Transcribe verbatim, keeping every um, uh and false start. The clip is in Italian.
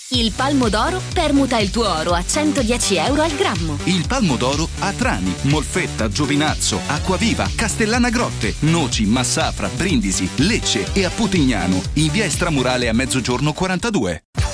Il Palmo d'Oro permuta il tuo oro a centodieci euro al grammo. Il Palmo d'Oro a Trani, Molfetta, Giovinazzo, Acquaviva, Castellana Grotte, Noci, Massafra, Brindisi, Lecce e a Putignano, in via Estramurale a Mezzogiorno quarantadue.